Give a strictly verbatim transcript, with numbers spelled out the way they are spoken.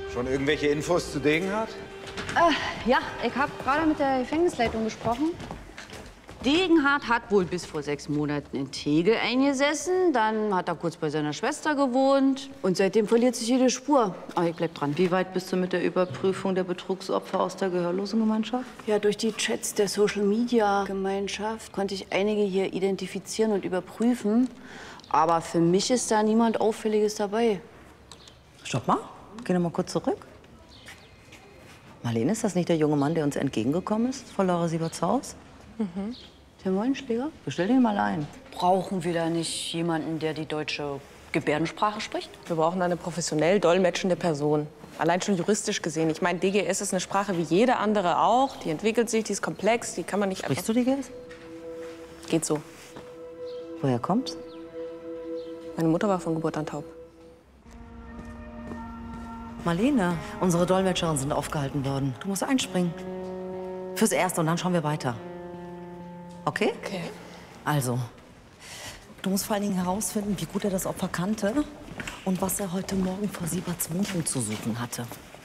Schon irgendwelche Infos zu Degenhardt? Äh, ja, ich habe gerade mit der Gefängnisleitung gesprochen. Degenhardt hat wohl bis vor sechs Monaten in Tegel eingesessen. Dann hat er kurz bei seiner Schwester gewohnt. Und seitdem verliert sich jede Spur. Aber ich bleib dran. Wie weit bist du mit der Überprüfung der Betrugsopfer aus der Gehörlosengemeinschaft? Ja, durch die Chats der Social-Media-Gemeinschaft konnte ich einige hier identifizieren und überprüfen. Aber für mich ist da niemand Auffälliges dabei. Stopp mal. Geh noch mal kurz zurück. Marlene, ist das nicht der junge Mann, der uns entgegengekommen ist, vor Laura Sieberts Haus? Mhm. Der Mollenschläger? Bestell den mal ein. Brauchen wir da nicht jemanden, der die deutsche Gebärdensprache spricht? Wir brauchen eine professionell dolmetschende Person. Allein schon juristisch gesehen. Ich meine, D G S ist eine Sprache wie jede andere auch. Die entwickelt sich, die ist komplex, die kann man nicht einfach... Sprichst du D G S? Geht so. Woher kommt's? Meine Mutter war von Geburt an taub. Marlene, unsere Dolmetscherin sind aufgehalten worden. Du musst einspringen. Fürs Erste und dann schauen wir weiter. Okay? Okay. Also, du musst vor allen Dingen herausfinden, wie gut er das Opfer kannte und was er heute Morgen vor Sieberts Wohnung zu suchen hatte.